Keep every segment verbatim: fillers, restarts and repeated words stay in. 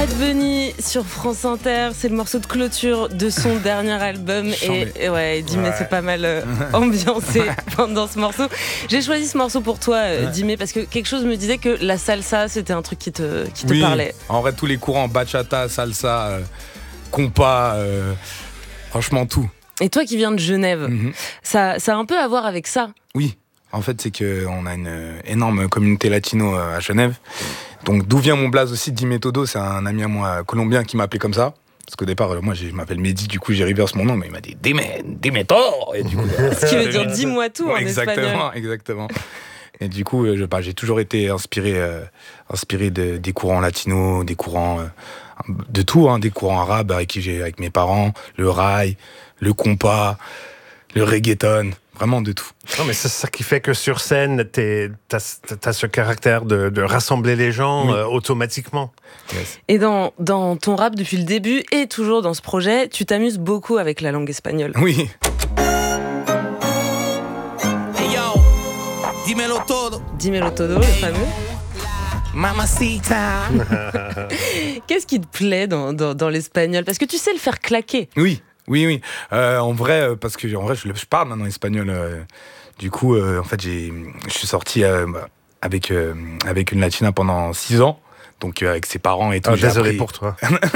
Bad Bunny sur France Inter, c'est le morceau de clôture de son dernier album. Et, et ouais, Dimé, ouais. c'est pas mal euh, ambiancé pendant ce morceau. J'ai choisi ce morceau pour toi, euh, ouais. Dimé, parce que quelque chose me disait que la salsa, c'était un truc qui te, qui te oui, parlait. En vrai, tous les courants, bachata, salsa, euh, compas, euh, franchement tout. Et toi qui viens de Genève, mm-hmm. ça, ça a un peu à voir avec ça. Oui, en fait, c'est qu'on a une énorme communauté latino à Genève. Donc, d'où vient mon blaze aussi, Dimé Todo, c'est un ami à moi colombien qui m'a appelé comme ça. Parce qu'au départ, moi, je m'appelle Mehdi, du coup, j'ai reverse mon nom, mais il m'a dit Dimé, Dimé Todo. Et du coup, ce qui veut dire dis-moi tout en exactement, espagnol. Exactement. Et du coup, je, bah, j'ai toujours été inspiré, euh, inspiré de, des courants latinos, des courants euh, de tout, hein, des courants arabes avec qui j'ai, avec mes parents, le raï, le compas, le reggaeton. Vraiment de tout. Non, mais c'est ça qui fait que sur scène, t'as as ce caractère de, de rassembler les gens oui. euh, automatiquement. Yes. Et dans, dans ton rap depuis le début et toujours dans ce projet, tu t'amuses beaucoup avec la langue espagnole. Oui. Hey yo, dímelo todo. Dímelo todo, le fameux. Mamacita. Qu'est-ce qui te plaît dans, dans, dans l'espagnol? Parce que tu sais le faire claquer. Oui. Oui, oui. Euh, en vrai, parce que en vrai, je, je parle maintenant espagnol. Euh, du coup, euh, en fait, j'ai, je suis sorti euh, avec euh, avec une latina pendant six ans. Donc euh, avec ses parents et tout. Oh, désolé appris... pour toi.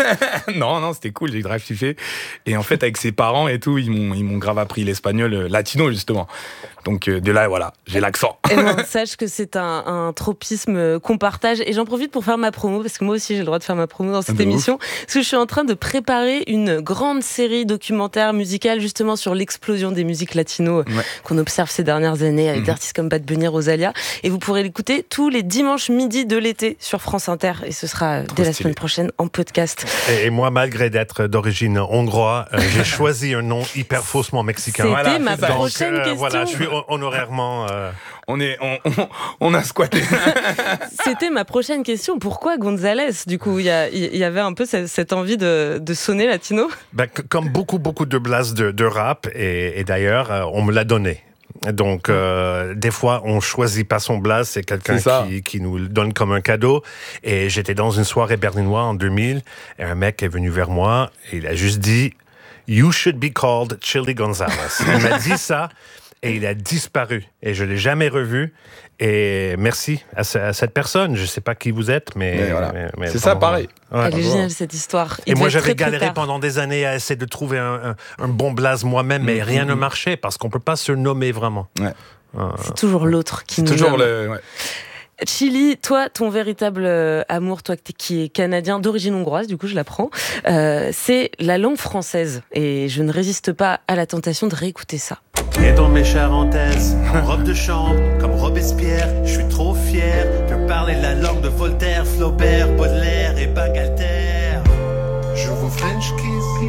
non, non, c'était cool, j'ai grave kiffé. Et en fait, avec ses parents et tout, ils m'ont, ils m'ont grave appris l'espagnol euh, latino, justement. Donc euh, de là, voilà, j'ai l'accent. Et bon, sache que c'est un, un tropisme qu'on partage. Et j'en profite pour faire ma promo, parce que moi aussi, j'ai le droit de faire ma promo dans cette de émission. Ouf. Parce que je suis en train de préparer une grande série documentaire musicale, justement, sur l'explosion des musiques latino ouais. qu'on observe ces dernières années, avec mmh. des artistes comme Bad Bunny, Rosalia. Et vous pourrez l'écouter tous les dimanches midi de l'été sur France Inter. Et ce sera Trop dès la stylé. Semaine prochaine en podcast. Et, et moi, malgré d'être d'origine hongroise, euh, j'ai choisi un nom hyper faussement mexicain. C'était voilà, ma donc, prochaine euh, question. Voilà, je suis honorairement... Euh... On, est, on, on, on a squatté. C'était ma prochaine question. Pourquoi González? Du coup, il y, y, y avait un peu cette, cette envie de, de sonner latino. Ben, comme beaucoup, beaucoup de blases de, de rap, et, et d'ailleurs, euh, on me l'a donné. Donc, euh, des fois, on choisit pas son blaze, c'est quelqu'un c'est qui, qui nous le donne comme un cadeau. Et j'étais dans une soirée berlinoise en deux mille, et un mec est venu vers moi, et il a juste dit « You should be called Chili González ». Il m'a dit ça, et il a disparu. Et je l'ai jamais revu. Et merci à, ce, à cette personne. Je sais pas qui vous êtes, mais... mais, voilà. mais, mais c'est ça, pareil. Ouais, Elle est géniale, cette histoire. Il et moi, j'avais très, galéré très pendant des années à essayer de trouver un, un, un bon blaze moi-même, mais mmh, rien mmh. ne marchait, parce qu'on peut pas se nommer vraiment. Ouais. Euh, c'est toujours l'autre qui c'est nous toujours nomme. Le... Ouais. Chili, toi, ton véritable amour, toi qui es canadien, d'origine hongroise, du coup je l'apprends, euh, c'est la langue française. Et je ne résiste pas à la tentation de réécouter ça. Et dans mes charentaises, en robe de chambre, comme Robespierre, je suis trop fier de parler la langue de Voltaire, Flaubert, Baudelaire et Bagalter. Je vous French kiss.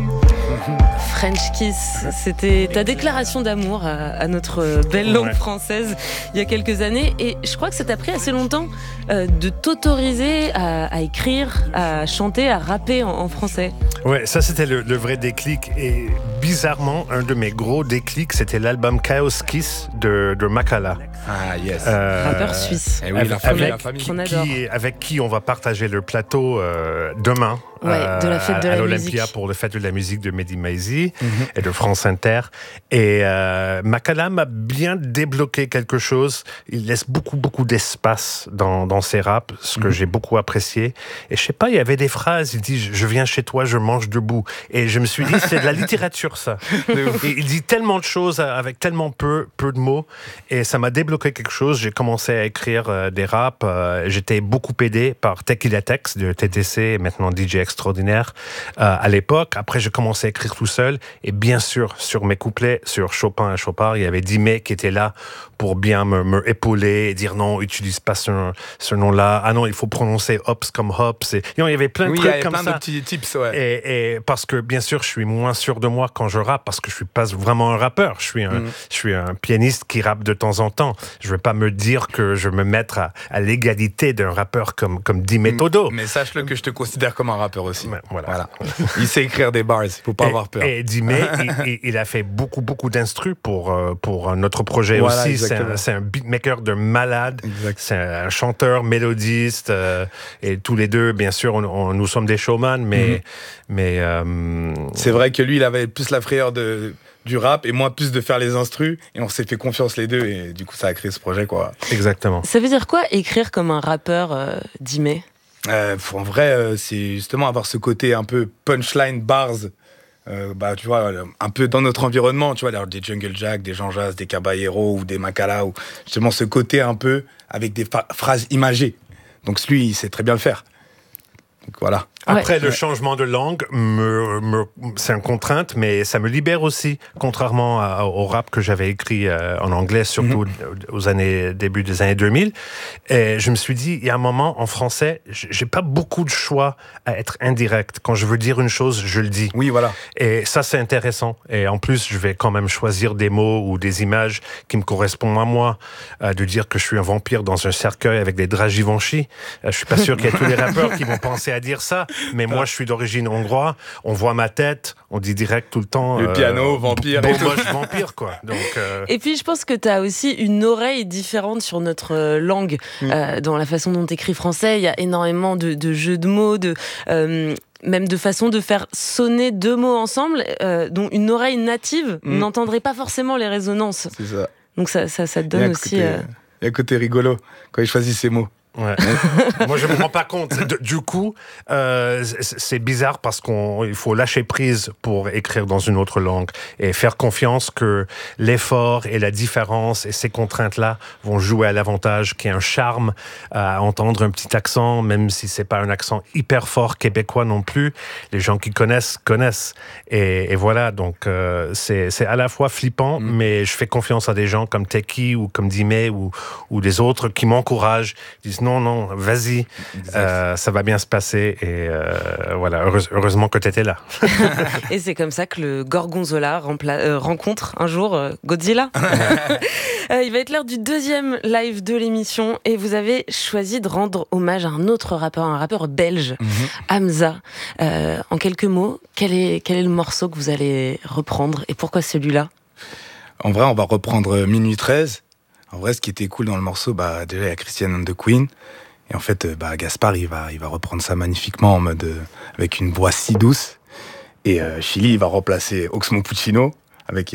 French Kiss, c'était ta déclaration d'amour à, à notre belle langue ouais. française il y a quelques années. Et je crois que ça t'a pris assez longtemps euh, de t'autoriser à, à écrire, à chanter, à rapper en, en français. Ouais, ça c'était le, le vrai déclic. Et bizarrement, un de mes gros déclics, c'était l'album Chaos Kiss de, de Makala. Ah yes. Euh, Rappeur suisse. Et oui, la famille, avec, la famille. Qui, qui, avec qui on va partager le plateau euh, demain. Ouais, euh, de la fête de à, la à l'Olympia musique. Pour le fête de la musique de Mehdi Maizi mm-hmm. et de France Inter. Et euh, Makala m'a bien débloqué quelque chose. Il laisse beaucoup, beaucoup d'espace dans, dans ses raps, ce que mm-hmm. j'ai beaucoup apprécié. Et je sais pas, il y avait des phrases, il dit « Je viens chez toi, je mange debout ». Et je me suis dit, c'est de la littérature, ça. Et il dit tellement de choses avec tellement peu, peu de mots. Et ça m'a débloqué quelque chose. J'ai commencé à écrire euh, des raps. Euh, j'étais beaucoup aidé par Tequila Tex de T T C, maintenant D J extraordinaire euh, à l'époque. Après, j'ai commencé à écrire tout seul. Et bien sûr, sur mes couplets, sur Chopin et Chopard, il y avait Dimé qui était là pour bien me, me épauler et dire non, utilise pas ce, ce nom-là. Ah non, il faut prononcer hops comme hops. Et, non, il y avait plein de oui, trucs il y avait comme plein ça. de petits tips, ouais. Et, et parce que, bien sûr, je suis moins sûr de moi quand quand je rappe parce que je suis pas vraiment un rappeur. Je suis un, mmh. je suis un pianiste qui rappe de temps en temps. Je vais pas me dire que je vais me mettre à, à l'égalité d'un rappeur comme, comme Di Metodo. Mais sache-le que je te considère comme un rappeur aussi. Mais voilà. voilà. Il sait écrire des bars, il faut pas et, avoir peur. Et Dime, il, il a fait beaucoup, beaucoup d'instrus pour, pour notre projet voilà, aussi. C'est un, c'est un beatmaker de malade. Exact. C'est un chanteur, mélodiste. Euh, et tous les deux, bien sûr, on, on, nous sommes des showman, mais... Mm-hmm. mais euh... c'est vrai que lui, il avait plus la frayeur de... du rap et moi plus de faire les instrus et on s'est fait confiance les deux et du coup ça a créé ce projet quoi. Exactement. Ça veut dire quoi écrire comme un rappeur euh, Dime euh, en vrai euh, c'est justement avoir ce côté un peu punchline bars euh, bah tu vois un peu dans notre environnement tu vois alors, des Jungle Jack, des Jean Jazz, des Caballero ou des Makala ou justement ce côté un peu avec des fa- phrases imagées donc lui il sait très bien le faire donc voilà. Après, ouais. le changement de langue, me, me, c'est une contrainte, mais ça me libère aussi, contrairement à, au rap que j'avais écrit euh, en anglais, surtout mm-hmm. aux années, début des années deux mille. Et je me suis dit, il y a un moment, en français, j'ai pas beaucoup de choix à être indirect. Quand je veux dire une chose, je le dis. Oui, voilà. Et ça, c'est intéressant. Et en plus, je vais quand même choisir des mots ou des images qui me correspondent à moi. Euh, de dire que je suis un vampire dans un cercueil avec des drap Givenchy. Euh, je suis pas sûr qu'il y ait tous les rappeurs qui vont penser à dire ça. Mais moi, je suis d'origine hongroise. On voit ma tête, on dit direct tout le temps. Le euh, piano, vampire. Bon, moche vampire, quoi. Donc, euh... Et puis, je pense que tu as aussi une oreille différente sur notre langue. Mm. Euh, dans la façon dont tu écris français, il y a énormément de, de jeux de mots, de... Euh, même de façon de faire sonner deux mots ensemble, euh, dont une oreille native mm. n'entendrait pas forcément les résonances. C'est ça. Donc ça, ça, ça te donne aussi... Il euh... y a un côté rigolo quand il choisit ses mots. Ouais. Moi, je me rends pas compte. Du coup, euh, c'est bizarre parce qu'il faut lâcher prise pour écrire dans une autre langue et faire confiance que l'effort et la différence et ces contraintes-là vont jouer à l'avantage, qu'il y ait un charme à entendre un petit accent, même si c'est pas un accent hyper fort québécois non plus. Les gens qui connaissent, connaissent. Et, et voilà, donc euh, c'est, c'est à la fois flippant, mm. mais je fais confiance à des gens comme Teki ou comme Dime ou, ou des autres qui m'encouragent, disent non, non, vas-y, euh, ça va bien se passer. Et euh, voilà, heureuse, heureusement que tu étais là. Et c'est comme ça que le Gorgonzola rempla- euh, rencontre un jour euh, Godzilla. euh, il va être l'heure du deuxième live de l'émission et vous avez choisi de rendre hommage à un autre rappeur, un rappeur belge, mm-hmm. Hamza. Euh, en quelques mots, quel est, quel est le morceau que vous allez reprendre et pourquoi celui-là ? En vrai, on va reprendre Minuit treize. En vrai, ce qui était cool dans le morceau, bah, déjà, il y a Christian and the Queen. Et en fait, bah, Gaspard, il va, il va reprendre ça magnifiquement en mode, euh, avec une voix si douce. Et euh, Chili, il va remplacer Oxmo Puccino avec